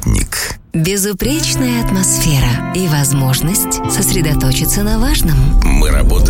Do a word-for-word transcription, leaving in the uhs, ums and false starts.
Спутник. Безупречная атмосфера и возможность сосредоточиться на важном. Мы работаем